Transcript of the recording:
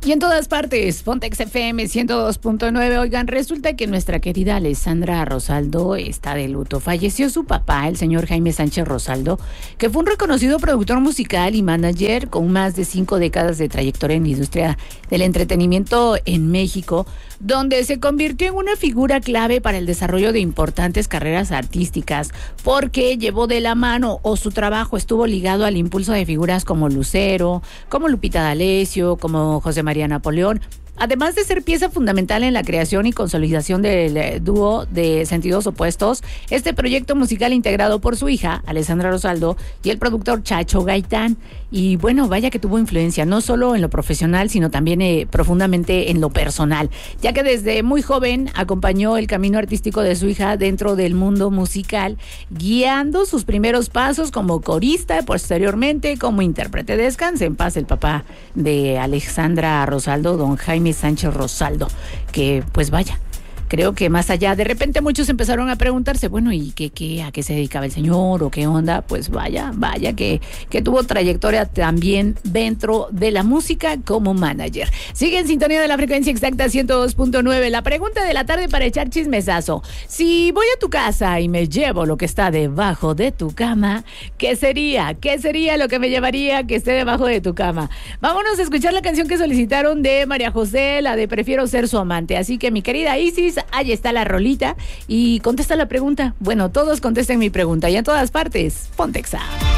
Y en todas partes, Pontex FM 102.9. Oigan, resulta que nuestra querida Alessandra Rosaldo está de luto. Falleció su papá, el señor Jaime Sánchez Rosaldo, que fue un reconocido productor musical y manager con más de 5 décadas de trayectoria en la industria del entretenimiento en México, donde se convirtió en una figura clave para el desarrollo de importantes carreras artísticas, porque llevó de la mano o su trabajo estuvo ligado al impulso de figuras como Lucero, como Lupita D'Alessio, como José María Napoleón, además de ser pieza fundamental en la creación y consolidación del dúo de Sentidos Opuestos, este proyecto musical integrado por su hija, Alessandra Rosaldo, y el productor Chacho Gaitán. Y bueno, vaya que tuvo influencia, no solo en lo profesional, sino también profundamente en lo personal, ya que desde muy joven acompañó el camino artístico de su hija dentro del mundo musical, guiando sus primeros pasos como corista, posteriormente como intérprete. Descanse en paz el papá de Alessandra Rosaldo, don Jaime Sánchez Rosaldo, que pues vaya, creo que más allá, de repente muchos empezaron a preguntarse, bueno, ¿y a qué se dedicaba el señor o qué onda? Pues vaya que tuvo trayectoria también dentro de la música como manager. Sigue en sintonía de la frecuencia exacta 102.9. La pregunta de la tarde para echar chismesazo: si voy a tu casa y me llevo lo que está debajo de tu cama, ¿qué sería? ¿Qué sería lo que me llevaría que esté debajo de tu cama? Vámonos a escuchar la canción que solicitaron de María José, la de Prefiero ser su amante. Así que, mi querida Isis, ahí está la rolita y contesta la pregunta. Bueno, todos contesten mi pregunta y en todas partes, Pontexa.